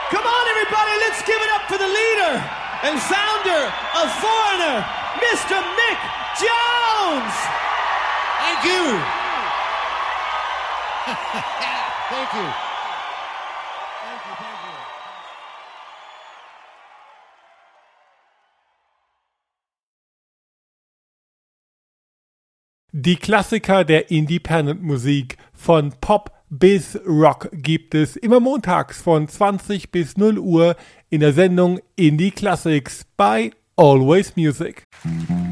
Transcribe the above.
Come on, everybody, let's give it up for the leader and founder of Foreigner, Mr. Mick Jones! Thank you! Thank you. Die Klassiker der Independent-Musik von Pop bis Rock gibt es immer montags von 20 bis 0 Uhr in der Sendung Indie Classics bei Always Music.